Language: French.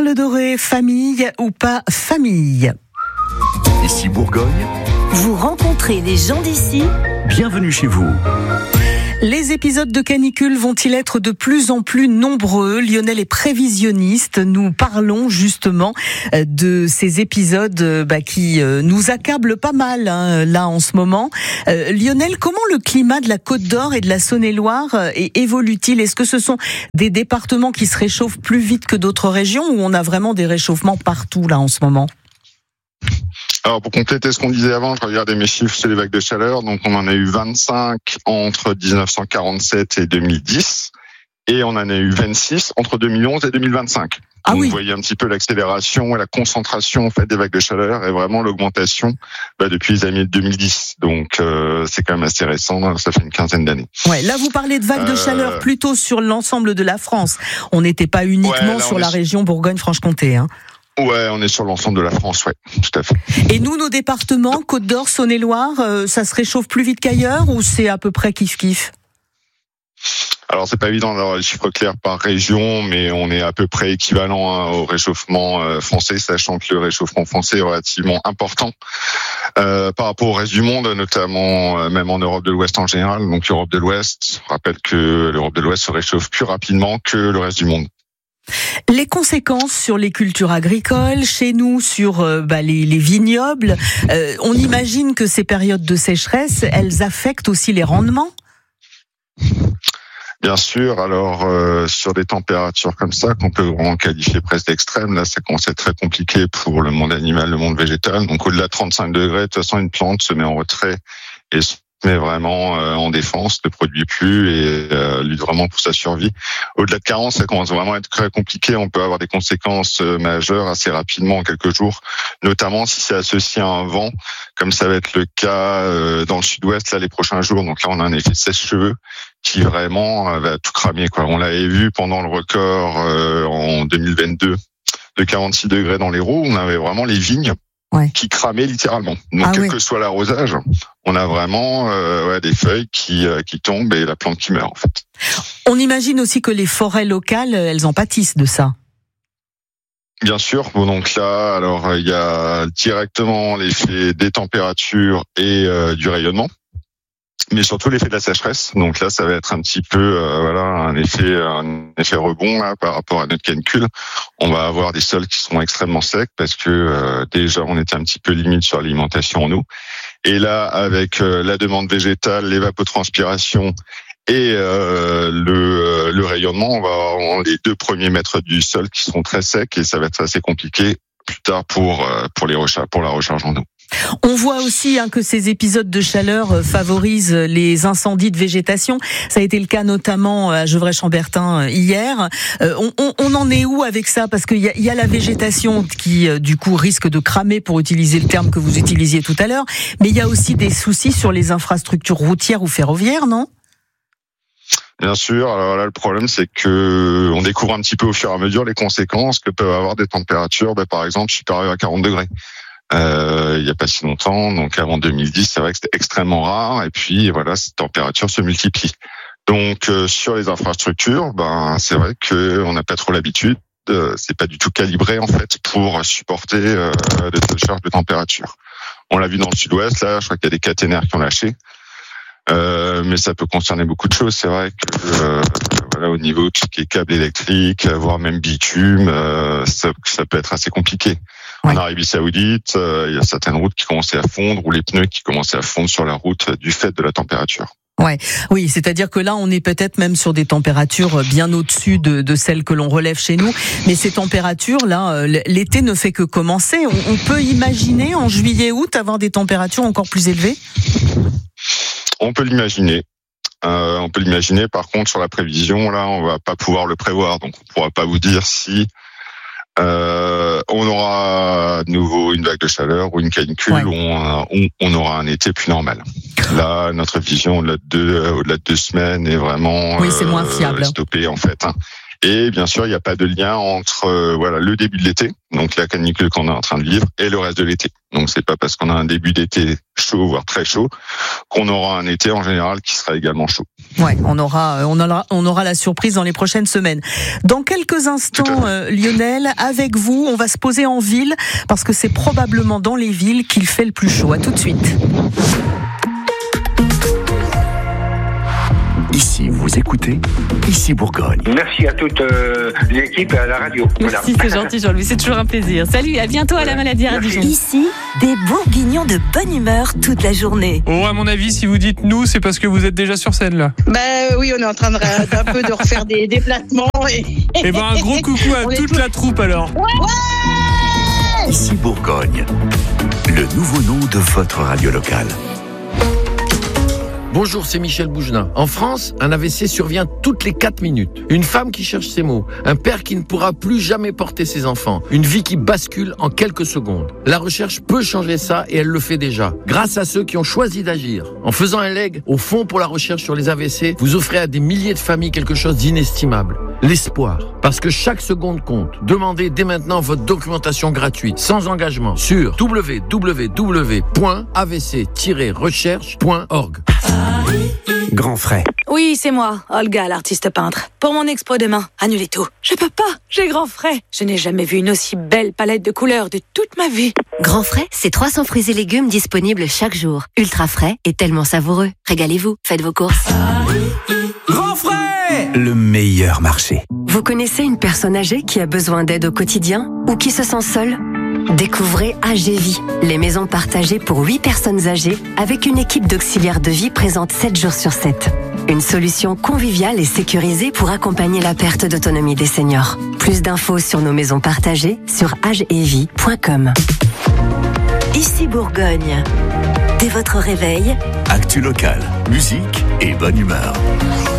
Charles Doré, famille ou pas famille? Ici Bourgogne, vous rencontrez des gens d'ici. bienvenue chez vous. Les épisodes de canicule vont-ils être de plus en plus nombreux? Lionel est prévisionniste. Nous parlons justement de ces épisodes qui nous accablent pas mal là en ce moment. Lionel, comment le climat de la Côte d'Or et de la Saône-et-Loire évolue-t-il? Est-ce que ce sont des départements qui se réchauffent plus vite que d'autres régions ou on a vraiment des réchauffements partout là en ce moment? Alors, pour compléter ce qu'on disait avant, je regardais mes chiffres sur les vagues de chaleur. Donc, on en a eu 25 entre 1947 et 2010. Et on en a eu 26 entre 2011 et 2025. Ah donc, oui. Vous voyez un petit peu l'accélération et la concentration en fait des vagues de chaleur et vraiment l'augmentation depuis les années 2010. Donc, c'est quand même assez récent. Ça fait une quinzaine d'années. Ouais, là, vous parlez de vagues de chaleur plutôt sur l'ensemble de la France. On n'était pas uniquement sur la région Bourgogne-Franche-Comté. Ouais, on est sur l'ensemble de la France, ouais, tout à fait. Et nous, nos départements, Côte d'Or, Saône-et-Loire, ça se réchauffe plus vite qu'ailleurs ou c'est à peu près kiff-kiff? Alors, c'est pas évident d'avoir les chiffres clairs par région, mais on est à peu près équivalent au réchauffement français, sachant que le réchauffement français est relativement important par rapport au reste du monde, notamment même en Europe de l'Ouest en général. Donc, l'Europe de l'Ouest, je rappelle que l'Europe de l'Ouest se réchauffe plus rapidement que le reste du monde. Les conséquences sur les cultures agricoles, chez nous sur les vignobles, on imagine que ces périodes de sécheresse, elles affectent aussi les rendements? Bien sûr, alors sur des températures comme ça, qu'on peut vraiment qualifier presque d'extrêmes, là ça commence à être très compliqué pour le monde animal, le monde végétal. Donc au-delà de 35 degrés, de toute façon une plante se met en retrait et se met vraiment en défense, ne produit plus et lutte vraiment pour sa survie. Au-delà de 40, ça commence vraiment à être très compliqué. On peut avoir des conséquences majeures assez rapidement en quelques jours, notamment si c'est associé à un vent, comme ça va être le cas dans le sud-ouest là les prochains jours. Donc là, on a un effet sèche-cheveux qui vraiment va tout cramer, quoi. On l'avait vu pendant le record en 2022 de 46 degrés dans l'Hérault. On avait vraiment les vignes qui cramaient littéralement. Donc quel que soit l'arrosage, on a vraiment des feuilles qui tombent et la plante qui meurt en fait. On imagine aussi que les forêts locales, elles en pâtissent de ça. Bien sûr. Bon, donc là, alors il y a directement l'effet des températures et du rayonnement, mais surtout l'effet de la sécheresse. Donc là, ça va être un petit peu un effet rebond là, par rapport à notre canicule. On va avoir des sols qui seront extrêmement secs parce que déjà on était un petit peu limite sur l'alimentation en eau. Et là, avec la demande végétale, l'évapotranspiration et le rayonnement, on va avoir les 2 premiers mètres du sol qui seront très secs et ça va être assez compliqué plus tard pour la recharge en eau. On voit aussi que ces épisodes de chaleur favorisent les incendies de végétation. Ça a été le cas notamment à Gevrey-Chambertin hier. On en est où avec ça? Parce qu'il y a la végétation qui, du coup, risque de cramer, pour utiliser le terme que vous utilisiez tout à l'heure. Mais il y a aussi des soucis sur les infrastructures routières ou ferroviaires, non? Bien sûr. Alors là, le problème, c'est que on découvre un petit peu au fur et à mesure les conséquences que peuvent avoir des températures, par exemple, supérieures à 40 degrés. Il y a pas si longtemps, donc avant 2010, c'est vrai que c'était extrêmement rare. Et puis voilà, ces températures se multiplient. Donc sur les infrastructures, c'est vrai que on n'a pas trop l'habitude. C'est pas du tout calibré en fait pour supporter de telles charges de température. On l'a vu dans le sud-ouest, là, je crois qu'il y a des caténaires qui ont lâché. Mais ça peut concerner beaucoup de choses. C'est vrai que au niveau de tout ce qui est câble électrique, voire même bitume, ça peut être assez compliqué. En Arabie Saoudite, il y a certaines routes qui commençaient à fondre ou les pneus qui commençaient à fondre sur la route du fait de la température. Oui, c'est-à-dire que là, on est peut-être même sur des températures bien au-dessus de celles que l'on relève chez nous. Mais ces températures-là, l'été ne fait que commencer. On peut imaginer en juillet-août avoir des températures encore plus élevées? On peut l'imaginer. Par contre, sur la prévision, là, on va pas pouvoir le prévoir. Donc, on pourra pas vous dire si on aura de nouveau une vague de chaleur ou une canicule ou on aura un été plus normal. Là, notre vision au-delà de 2 semaines est vraiment c'est moins fiable. Stoppée en fait. Et bien sûr, il n'y a pas de lien entre le début de l'été, donc la canicule qu'on est en train de vivre, et le reste de l'été. Donc c'est pas parce qu'on a un début d'été chaud, voire très chaud, qu'on aura un été en général qui sera également chaud. Ouais, on aura la surprise dans les prochaines semaines. Dans quelques instants, Lionel, avec vous, on va se poser en ville parce que c'est probablement dans les villes qu'il fait le plus chaud. À tout de suite. Ici, vous écoutez Ici Bourgogne. Merci à toute l'équipe et à la radio. Merci, c'est gentil Jean-Louis, c'est toujours un plaisir. Salut, à bientôt à la maladie à Dijon. Ici, des bourguignons de bonne humeur toute la journée. Oh, à mon avis, si vous dites nous, c'est parce que vous êtes déjà sur scène là. Oui, on est en train d'un peu de refaire des déplacements. Et un gros coucou à toute la troupe alors. Ouais. Ici Bourgogne, le nouveau nom de votre radio locale. Bonjour, c'est Michel Bougenin. En France, un AVC survient toutes les 4 minutes. Une femme qui cherche ses mots. Un père qui ne pourra plus jamais porter ses enfants. Une vie qui bascule en quelques secondes. La recherche peut changer ça et elle le fait déjà. Grâce à ceux qui ont choisi d'agir. En faisant un leg au Fonds pour la recherche sur les AVC, vous offrez à des milliers de familles quelque chose d'inestimable. L'espoir. Parce que chaque seconde compte. Demandez dès maintenant votre documentation gratuite, sans engagement, sur www.avc-recherche.org. Grand frais. Oui, c'est moi, Olga, l'artiste peintre. Pour mon expo demain, annulez tout. Je peux pas, j'ai grand frais. Je n'ai jamais vu une aussi belle palette de couleurs de toute ma vie. Grand frais, c'est 300 fruits et légumes disponibles chaque jour. Ultra frais et tellement savoureux. Régalez-vous, faites vos courses. Grand frais, le meilleur marché. Vous connaissez une personne âgée qui a besoin d'aide au quotidien ou qui se sent seule ? Découvrez AGVie, les maisons partagées pour 8 personnes âgées avec une équipe d'auxiliaires de vie présente 7 jours sur 7. Une solution conviviale et sécurisée pour accompagner la perte d'autonomie des seniors. Plus d'infos sur nos maisons partagées sur agevie.com. Ici Bourgogne. Dès votre réveil, Actu locale, musique et bonne humeur.